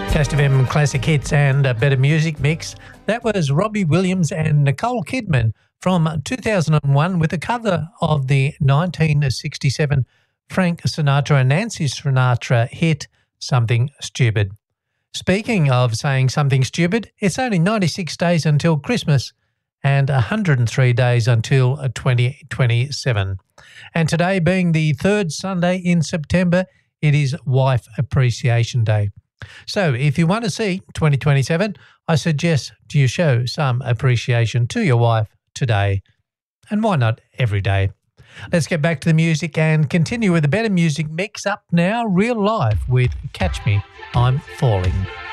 Test FM Classic Hits and a Better Music Mix. That was Robbie Williams and Nicole Kidman from 2001 with a cover of the 1967 Frank Sinatra and Nancy Sinatra hit Something Stupid. Speaking of saying something stupid, it's only 96 days until Christmas and 103 days until 2027. And today being the third Sunday in September, it is Wife Appreciation Day. So if you want to see 2027, I suggest you show some appreciation to your wife today. And why not every day? Let's get back to the music and continue with the Better Music Mix. Up now, Real Life with Catch Me, I'm Falling.